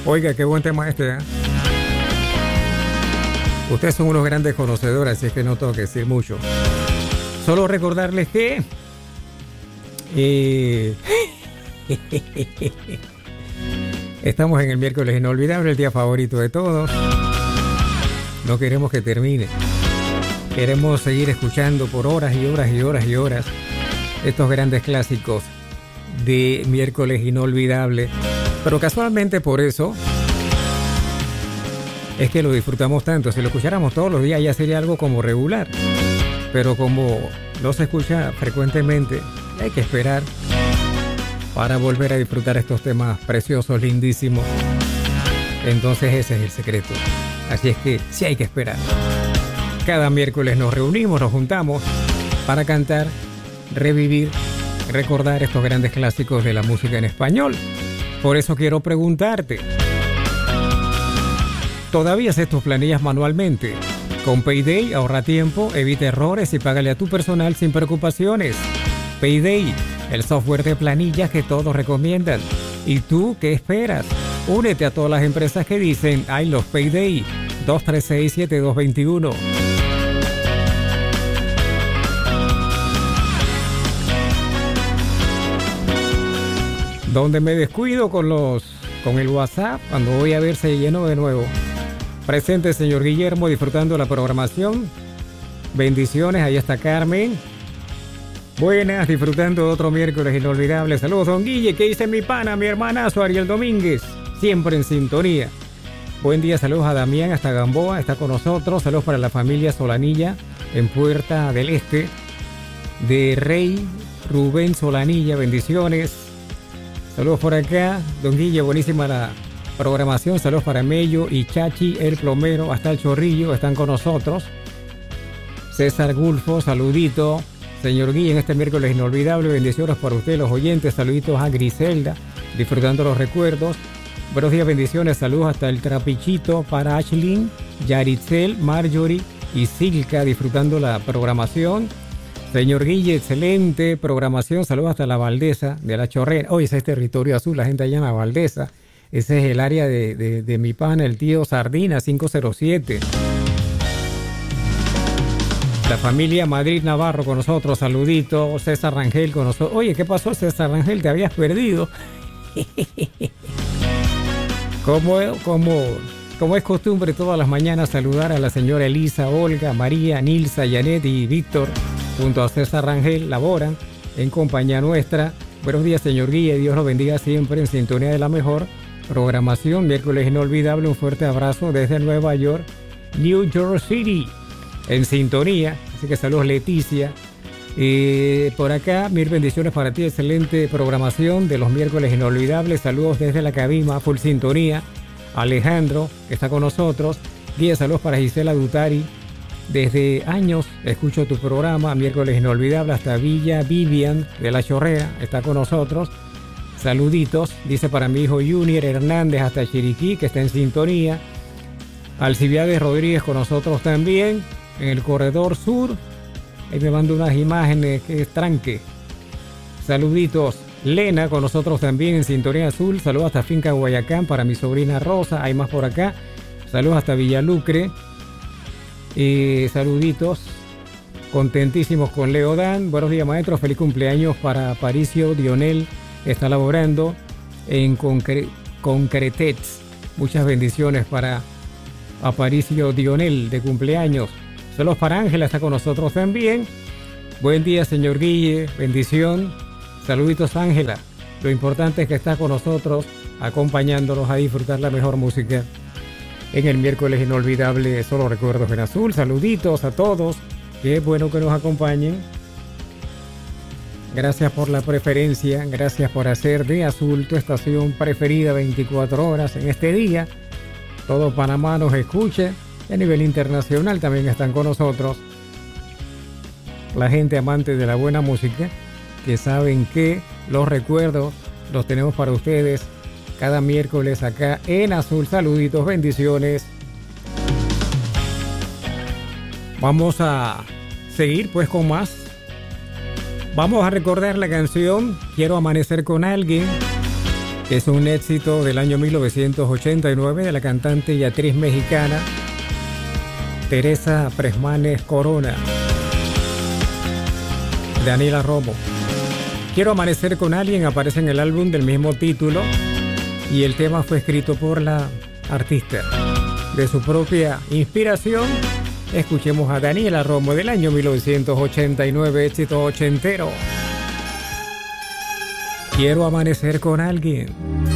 Oiga, qué buen tema este, ¿eh? Ustedes son unos grandes conocedores, así es que no tengo que decir mucho. Solo recordarles que... estamos en el miércoles inolvidable, el día favorito de todos. No queremos que termine. Queremos seguir escuchando por horas y horas y horas y horas estos grandes clásicos de miércoles inolvidable. Pero casualmente por eso es que lo disfrutamos tanto. Si lo escucháramos todos los días ya sería algo como regular. Pero como no se escucha frecuentemente, hay que esperar para volver a disfrutar estos temas preciosos, lindísimos. Entonces ese es el secreto. Así es que sí hay que esperar. Cada miércoles nos reunimos, nos juntamos para cantar, revivir, recordar estos grandes clásicos de la música en español. Por eso quiero preguntarte, ¿todavía haces tus planillas manualmente? Con Payday ahorra tiempo, evita errores y págale a tu personal sin preocupaciones. Payday, el software de planillas que todos recomiendan. ¿Y tú qué esperas? Únete a todas las empresas que dicen I love Payday. 236-7221. Donde me descuido con el WhatsApp, cuando voy a ver se llenó de nuevo. Presente señor Guillermo, disfrutando la programación. Bendiciones, ahí está Carmen. Buenas, disfrutando de otro miércoles inolvidable. Saludos, don Guille, ¿qué dice mi pana, mi hermanazo Ariel Domínguez? Siempre en sintonía. Buen día, saludos a Damián hasta Gamboa, está con nosotros. Saludos para la familia Solanilla en Puerta del Este. De Rey Rubén Solanilla, bendiciones. Saludos por acá, don Guille, buenísima la programación. Saludos para Mello y Chachi, el plomero, hasta el Chorrillo, están con nosotros. César Gulfo, saludito. Señor Guille, en este miércoles inolvidable, bendiciones para ustedes, los oyentes. Saluditos a Griselda, disfrutando los recuerdos. Buenos días, bendiciones, saludos hasta el Trapichito para Ashlyn, Yaritzel, Marjorie y Silka, disfrutando la programación. Señor Guille, excelente programación, saludos hasta la Valdesa de la Chorrera. Hoy ese es territorio azul, la gente allá en la Valdesa. Ese es el área de mi pana, el tío Sardina, 507. La familia Madrid Navarro con nosotros, saludito. César Rangel con nosotros. Oye, ¿qué pasó, César Rangel? Te habías perdido. Como es costumbre todas las mañanas saludar a la señora Elisa, Olga, María, Nilsa, Janet y Víctor, junto a César Rangel, laboran en compañía nuestra. Buenos días, señor Guille, Dios lo bendiga siempre en sintonía de la mejor programación. Miércoles inolvidable, un fuerte abrazo desde Nueva York, New York City, en sintonía. Así que saludos, Leticia. Por acá, mil bendiciones para ti, excelente programación de los miércoles inolvidables. Saludos desde la cabina, full sintonía. Alejandro, que está con nosotros. 10 saludos para Gisela Dutari. Desde años escucho tu programa, miércoles inolvidable, hasta Villa Vivian de la Chorrera, está con nosotros. Saluditos, dice para mi hijo Junior Hernández hasta Chiriquí, que está en sintonía. Alcibiades Rodríguez con nosotros también, en el corredor sur. Ahí me manda unas imágenes que es tranque. Saluditos. Lena con nosotros también en sintonía azul. Saludos hasta Finca Guayacán para mi sobrina Rosa. Hay más por acá. Saludos hasta Villalucre. Saluditos. Contentísimos con Leodán. Buenos días, maestro. Feliz cumpleaños para Aparicio Dionel. Está laborando en Concretets. Muchas bendiciones para Aparicio Dionel de cumpleaños. Saludos para Ángela, está con nosotros también. Buen día, señor Guille. Bendición. Saluditos, Ángela. Lo importante es que está con nosotros, acompañándonos a disfrutar la mejor música en el miércoles inolvidable. Solo recuerdos en azul. Saluditos a todos. Qué bueno que nos acompañen. Gracias por la preferencia. Gracias por hacer de Azul tu estación preferida 24 horas en este día. Todo Panamá nos escucha. Y a nivel internacional también están con nosotros la gente amante de la buena música, que saben que los recuerdos los tenemos para ustedes cada miércoles acá en Azul. Saluditos, bendiciones. Vamos a seguir pues con más. Vamos a recordar la canción Quiero amanecer con alguien, Es un éxito del año 1989 de la cantante y actriz mexicana Teresa Presmanes Corona. Daniela Romo. Quiero amanecer con alguien aparece en el álbum del mismo título y el tema fue escrito por la artista. De su propia inspiración, escuchemos a Daniela Romo del año 1989, éxito ochentero. Quiero amanecer con alguien.